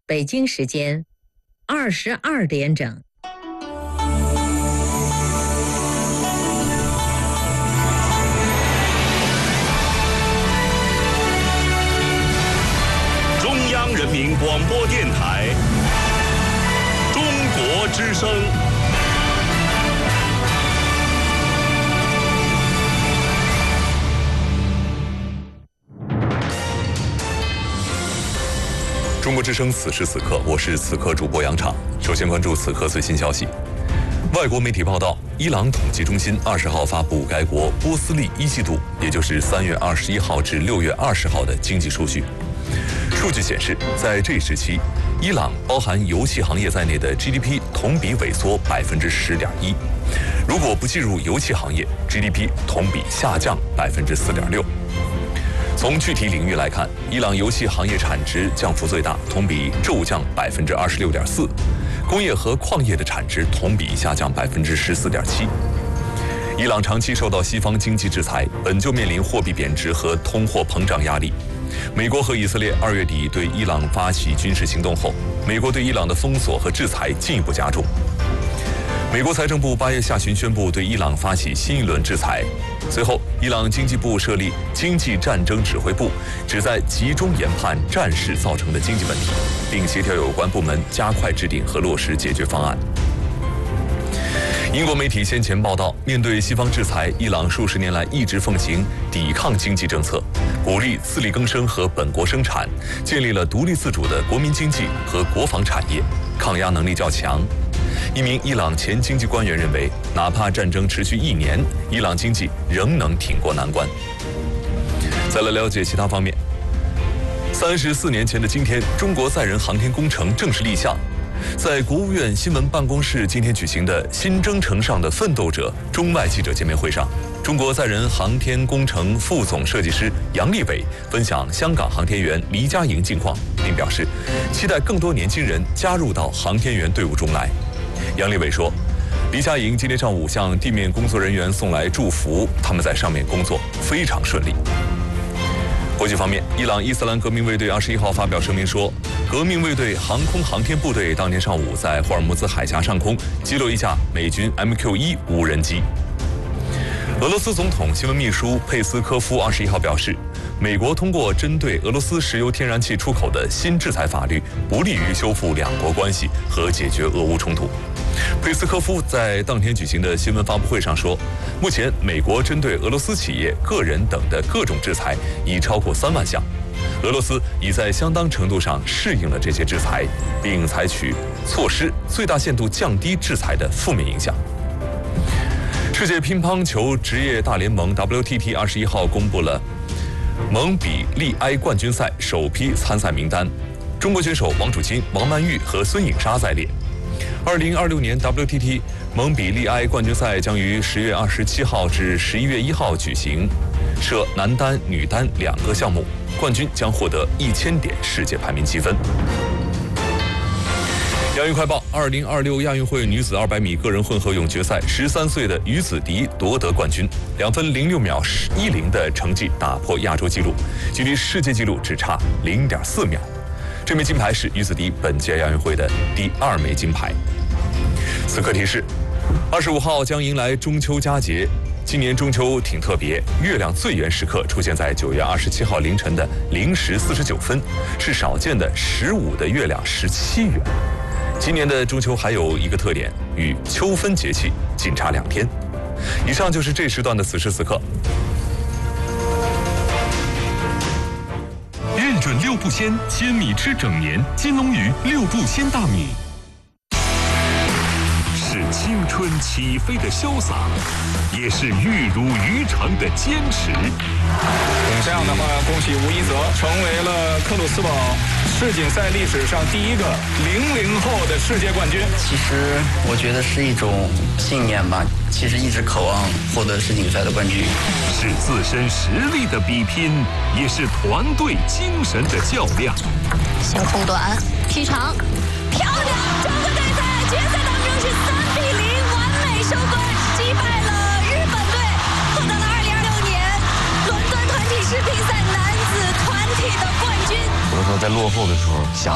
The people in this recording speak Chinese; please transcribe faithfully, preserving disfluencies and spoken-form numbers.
北京时间二十二点整。 中央人民广播电台中国之声。中国之声，此时此刻，我是此刻主播杨昶。首先关注此刻最新消息。外国媒体报道，伊朗统计中心二十号发布该国波斯历一季度，也就是三月二十一号至六月二十号的经济数据。数据显示，在这一时期，伊朗包含油气行业在内的 G D P 同比萎缩百分之十点一。如果不计入油气行业 ，G D P 同比下降百分之四点六。从具体领域来看，伊朗油气行业产值降幅最大，同比骤降百分之二十六点四；工业和矿业的产值同比下降百分之十四点七。伊朗长期受到西方经济制裁，本就面临货币贬值和通货膨胀压力。美国和以色列二月底对伊朗发起军事行动后，美国对伊朗的封锁和制裁进一步加重。美国财政部八月下旬宣布对伊朗发起新一轮制裁。随后，伊朗经济部设立经济战争指挥部，旨在集中研判战事造成的经济问题，并协调有关部门加快制定和落实解决方案。英国媒体先前报道，面对西方制裁，伊朗数十年来一直奉行抵抗经济政策，鼓励自力更生和本国生产，建立了独立自主的国民经济和国防产业，抗压能力较强。一名伊朗前经济官员认为，哪怕战争持续一年，伊朗经济仍能挺过难关。再来了解其他方面。三十四年前的今天，中国载人航天工程正式立项。在国务院新闻办公室今天举行的新征程上的奋斗者中外记者见面会上，中国载人航天工程副总设计师杨利伟分享香港航天员黎佳莹近况，并表示期待更多年轻人加入到航天员队伍中来。杨利伟说，黎佳莹今天上午向地面工作人员送来祝福，他们在上面工作非常顺利。国际方面，伊朗伊斯兰革命卫队二十一号发表声明说，革命卫队航空航天部队当天上午在霍尔木兹海峡上空击落一架美军 M Q 一 无人机。俄罗斯总统新闻秘书佩斯科夫二十一号表示，美国通过针对俄罗斯石油天然气出口的新制裁法律，不利于修复两国关系和解决俄乌冲突。佩斯科夫在当天举行的新闻发布会上说，目前美国针对俄罗斯企业、个人等的各种制裁已超过三万项，俄罗斯已在相当程度上适应了这些制裁，并采取措施最大限度降低制裁的负面影响。世界乒乓球职业大联盟 W T T 二十一号公布了蒙彼利埃冠军赛首批参赛名单，中国选手王楚钦、王曼玉和孙颖莎在列。二零二六年 W T T 蒙彼利埃冠军赛将于十月二十七号至十一月一号举行，设男单、女单两个项目，冠军将获得一千点世界排名积分。亚运快报：二零二六亚运会女子二百米个人混合泳决赛，十三岁的于子迪夺得冠军，两分零六秒一零的成绩打破亚洲纪录，距离世界纪录只差零点四秒。这枚金牌是于子迪本届亚运会的第二枚金牌。此刻提示：二十五号将迎来中秋佳节。今年中秋挺特别，月亮最圆时刻出现在九月二十七号凌晨的零时四十九分，是少见的十五的月亮十七圆。今年的中秋还有一个特点，与秋分节气仅差两天。以上就是这时段的此时此刻。 认准六步鲜，鲜米吃整年。金龙鱼六步鲜大米。是青春起飞的潇洒，也是玉如鱼肠的坚持。 这样的话，恭喜吴一泽成为了克鲁斯堡世锦赛历史上第一个零零后的世界冠军。 其实我觉得是一种信念吧，其实一直渴望获得世锦赛的冠军。 是自身实力的比拼，也是团队精神的较量。 小空短，劈长，漂亮！整个队在决赛当中是三比零完美收官，击败了日本队，获得了二零二六年伦敦团体世乒赛男子团体的冠军。 有的时候在落后的时候想